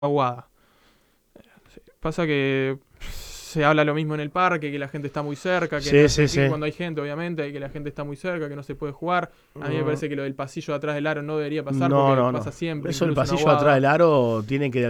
Aguada. Pasa que se habla lo mismo en el parque, que la gente está muy cerca, que Sí, sí, sí. cuando hay gente, obviamente, y que la gente está muy cerca, que no se puede jugar. A mí me parece que lo del pasillo de atrás del aro no debería pasar No, porque no, pasa no. siempre, Eso del incluso en pasillo atrás Aguada. del aro tiene que